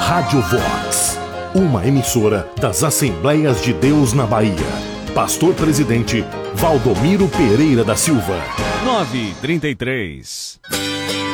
Rádio Vox, uma emissora das Assembleias de Deus na Bahia. Pastor Presidente Valdomiro Pereira da Silva. 9h33.